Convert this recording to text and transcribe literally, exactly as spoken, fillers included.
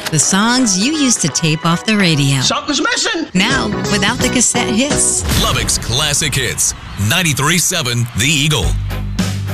The songs you used to tape off the radio. Something's missing. Now, without the cassette hits. Lubbock's Classic Hits. ninety-three point seven The Eagle.